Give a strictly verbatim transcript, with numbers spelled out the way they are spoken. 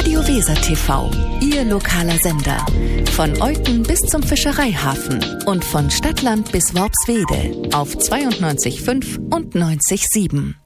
Radio Weser T V, Ihr lokaler Sender. Von Euten bis zum Fischereihafen und von Stadtland bis Worpswede auf zweiundneunzig Komma fünf und neunzig Komma sieben.